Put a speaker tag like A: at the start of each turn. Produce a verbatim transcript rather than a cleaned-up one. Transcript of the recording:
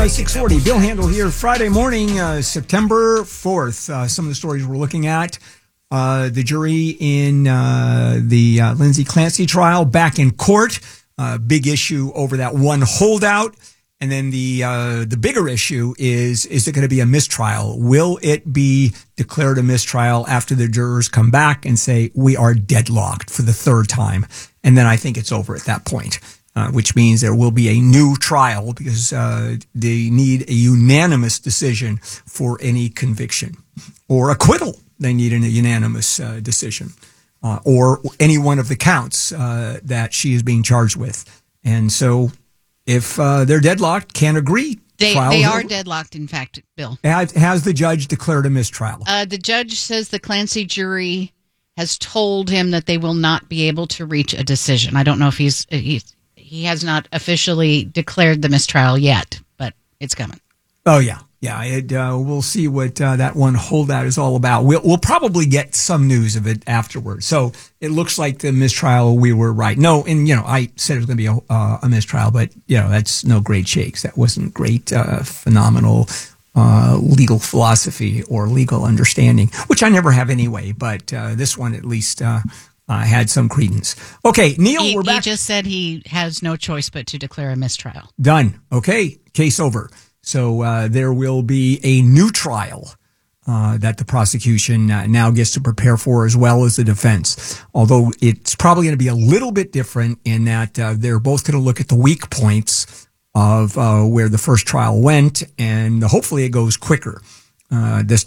A: six forty, Bill Handel here. Friday morning, uh, September fourth. Uh, some of the stories we're looking at. Uh, the jury in uh, the uh, Lindsay Clancy trial back in court. Uh, big issue over that one holdout. And then the uh, the bigger issue is, is it going to be a mistrial? Will it be declared a mistrial after the jurors come back and say, we are deadlocked for the third time? And then I think it's over at that point. Uh, which means there will be a new trial because uh, they need a unanimous decision for any conviction or acquittal. They need a unanimous uh, decision uh, or any one of the counts uh, that she is being charged with. And so if uh, they're deadlocked, can't agree.
B: They, they are deadlocked, in fact, Bill.
A: Has, has the judge declared a mistrial?
B: Uh, the judge says the Clancy jury has told him that they will not be able to reach a decision. I don't know if he's... he's He has not officially declared the mistrial yet, but it's coming.
A: Oh, yeah. Yeah, it, uh, we'll see what uh, that one holdout is all about. We'll, we'll probably get some news of it afterwards. So it looks like the mistrial, we were right. No, and, you know, I said it was going to be a, uh, a mistrial, but, you know, that's no great shakes. That wasn't great, uh, phenomenal uh, legal philosophy or legal understanding, which I never have anyway. But uh, this one at least... Uh, Uh, had some credence. Okay, Neil,
B: he,
A: we're back.
B: He just said he has no choice but to declare a mistrial.
A: Done. Okay, case over. So uh, there will be a new trial uh, that the prosecution uh, now gets to prepare for, as well as the defense. Although it's probably going to be a little bit different in that uh, they're both going to look at the weak points of uh, where the first trial went, and hopefully it goes quicker uh, this